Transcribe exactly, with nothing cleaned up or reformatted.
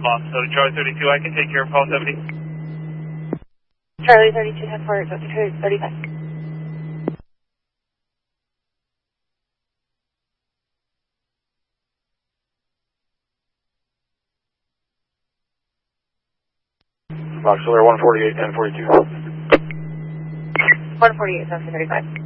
lost. So Charlie thirty-two, I can take care of call seventy. Charlie thirty-two, ten four, thirty-five. Auxiliary one forty-eight, ten forty-two. one forty-eight, ten thirty-five.